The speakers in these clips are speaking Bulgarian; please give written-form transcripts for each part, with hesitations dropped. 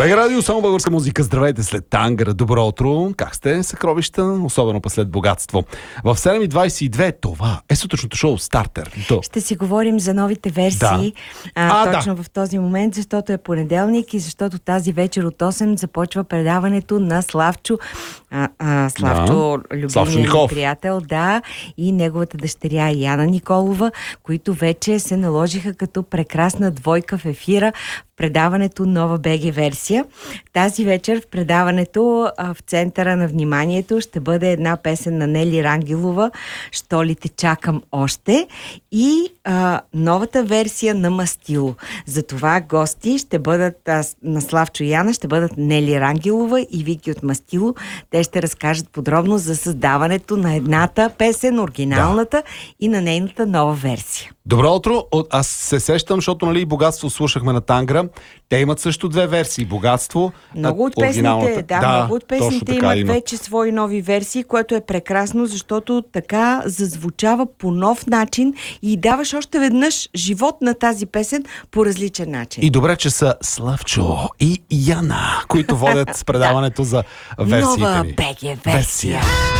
БГ Радио, само българска музика. Здравейте след Тангъра. Добро утро. Как сте, съкровища? Особено па след богатство. В 7:22 това е сутрешното шоу Стартер. Ще си говорим за новите версии точно в този момент, защото е понеделник и защото тази вечер от 8 започва предаването на Славчо, любимият ми приятел, и неговата дъщеря Яна Николова, които вече се наложиха като прекрасна двойка в ефира в предаването Нова БГ версия. Тази вечер в предаването в центъра на вниманието ще бъде една песен на Нели Рангелова "Що ли те чакам още" и новата версия на Мастило. Затова гости ще бъдат на Славчо и Яна, ще бъдат Нели Рангелова и Вики от Мастило. Те ще разкажат подробно за създаването на едната песен, оригиналната, и на нейната нова версия. Добро утро. Аз се сещам, защото Богатство слушахме на Тангра. Те имат също две версии. Богатство, много от песните, много от песните имат вече свои нови версии, което е прекрасно, защото така зазвучава по нов начин и даваш още веднъж живот на тази песен по различен начин. И добре, че са Славчо и Яна, които водят с предаването за версиите ни. Нова БГ версия.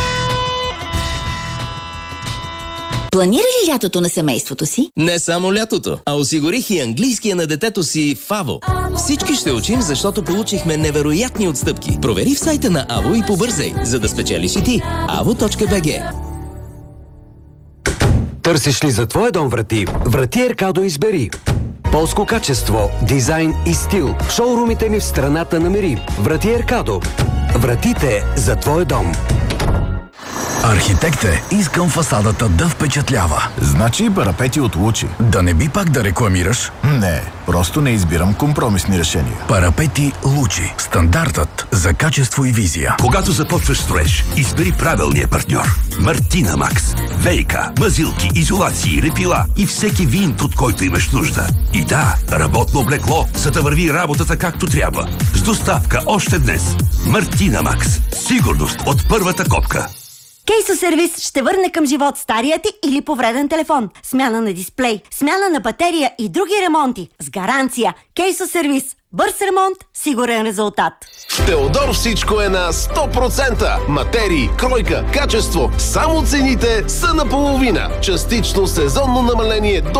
Планира ли лятото на семейството си? Не само лятото, а осигурих и английския на детето си в АВО. Всички ще учим, защото получихме невероятни отстъпки. Провери в сайта на АВО и побързай, за да спечелиш и ти. avo.bg. Търсиш ли за твоя дом врати? Врати Еркадо избери. Полско качество, дизайн и стил. В шоурумите ни в страната намери. Врати Еркадо. Вратите за твоя дом. Архитект е, искам фасадата да впечатлява. Значи парапети от Лучи. Да не би пак да рекламираш? Не, просто не избирам компромисни решения. Парапети Лучи. Стандартът за качество и визия. Когато започваш строеж, избери правилния партньор. Мартина Макс. ВиК, мазилки, изолации, репила и всеки винт, от който имаш нужда. И работно облекло, за да върви работата както трябва. С доставка още днес. Мартина Макс. Сигурност от първата копка. Кейсо сервис ще върне към живот стария ти или повреден телефон, смяна на дисплей, смяна на батерия и други ремонти. С гаранция. Кейсо сервис. Бърз ремонт, сигурен резултат. В Теодор всичко е на 100%. Материи, кройка, качество. Само цените са наполовина. Частично сезонно намаление до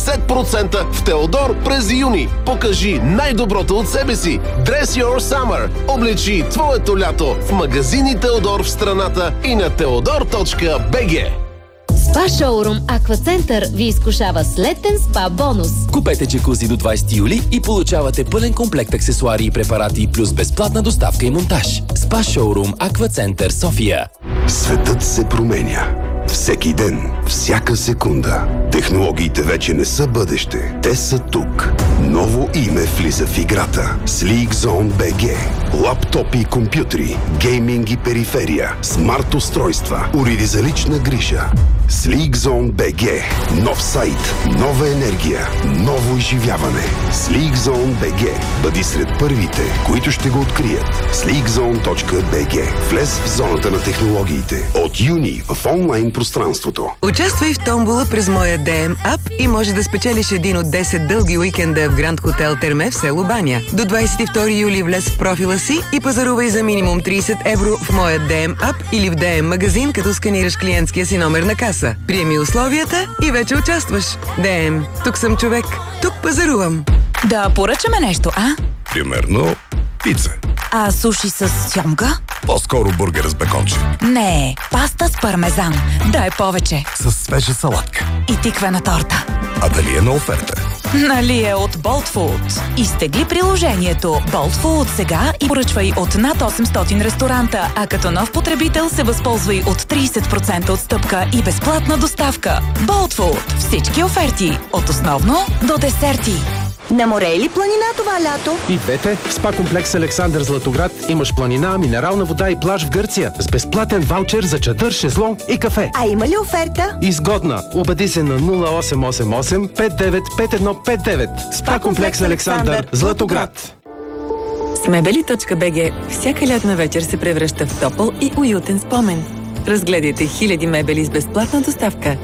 50% в Теодор през юни. Покажи най-доброто от себе си. Dress your summer. Облечи твоето лято в магазини Теодор в страната и на teodor.bg. Спа шоурум Аквацентър ви изкушава с летен спа бонус. Купете джакузи до 20 юли и получавате пълен комплект аксесуари и препарати плюс безплатна доставка и монтаж. Спа шоурум Аквацентър София. Светът се променя. Всеки ден, всяка секунда. Технологиите вече не са бъдеще. Те са тук. Ново име влиза в играта. SleekZone BG. Лаптопи и компютри, гейминг и периферия, смарт устройства, уреди за лична грижа. SleekZone BG. Нов сайт, нова енергия, ново изживяване. SleekZone BG. Бъди сред първите, които ще го открият. SleekZone.bg. Влез в зоната на технологиите. От юни в онлайн пространството. Участвай в томбола през моя DM ап и може да спечелиш един от 10 дълги уикенда в Гранд Хотел Терме в село Баня. До 22 юли влез в профила си и пазарувай за минимум 30 евро в моя DM ап или в DM магазин, като сканираш клиентския си номер на каса. Приеми условията и вече участваш. DM. Тук съм човек. Тук пазарувам. Да поръчаме нещо, а? Примерно пица. А суши с сьомга? По-скоро бургер с беконче. Не, паста с пармезан. Дай повече. С свежа салатка. И тиквена торта. А дали е на оферта? Нали е от Bolt Food. Изтегли приложението Bolt Food сега и поръчвай от над 800 ресторанта, а като нов потребител се възползвай от 30% отстъпка и безплатна доставка. Bolt Food. Всички оферти. От основно до десерти. На море или планина това лято? И двете. В спа комплекс Александър Златоград имаш планина, минерална вода и плаж в Гърция с безплатен ваучер за чадър, шезлонг и кафе. А има ли оферта? Изгодна. Обади се на 0888 595159. Спа комплекс Александър Златоград. С мебели.bg всяка лятна вечер се превръща в топъл и уютен спомен. Разгледайте хиляди мебели с безплатна доставка.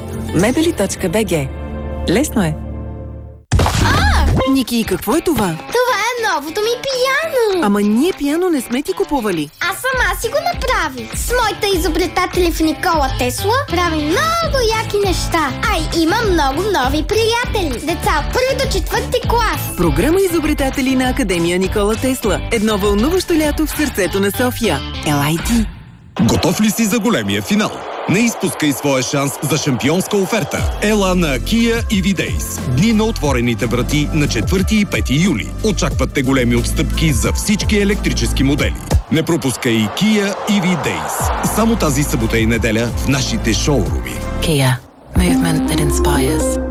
Мебели.bg. Лесно е. Ники, какво е това? Това е новото ми пияно. Ама ние пияно не сме ти купували. Аз сама си го направих. С моите изобретатели в Никола Тесла правим много яки неща. А има много нови приятели. Деца от 1 до 4 клас. Програма изобретатели на Академия Никола Тесла. Едно вълнуващо лято в сърцето на София. Елай ти! Готов ли си за големия финал? Не изпускай своя шанс за шампионска оферта. Ела на Kia EV Days. Дни на отворените врати на 4 и 5 юли. Очакват те големи отстъпки за всички електрически модели. Не пропускай и Kia EV Days. Само тази събота и неделя в нашите шоуруми. Kia. Movement that inspires.